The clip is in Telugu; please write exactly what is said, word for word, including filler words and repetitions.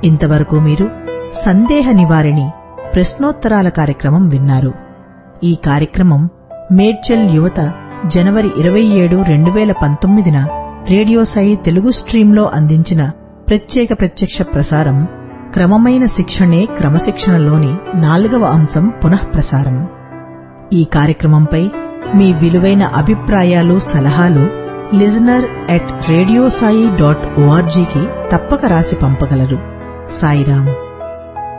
ఇంతవరకు మీరు సందేహ నివారిణి ప్రశ్నోత్తరాల కార్యక్రమం విన్నారు. ఈ కార్యక్రమం మేడ్చల్ యువత జనవరి ఇరవై ఏడు రెండు వేల పంతొమ్మిదిన రేడియో సాయి తెలుగు స్ట్రీంలో అందించిన ప్రత్యేక ప్రత్యక్ష ప్రసారం. క్రమమైన శిక్షణే క్రమశిక్షణలోని నాలుగవ అంశం పునఃప్రసారం. ఈ కార్యక్రమంపై మీ విలువైన అభిప్రాయాలు, సలహాలు లిజనర్ ఎట్ రేడియోసాయి డాట్ ఓఆర్జీకి తప్పక రాసి పంపగలరు. సాయిరాం.